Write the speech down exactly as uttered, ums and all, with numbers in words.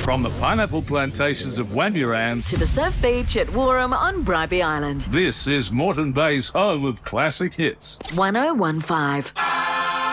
From the pineapple plantations of Wamuran to the surf beach at Warham on Bribie Island. This is Moreton Bay's home of classic hits. one oh one five.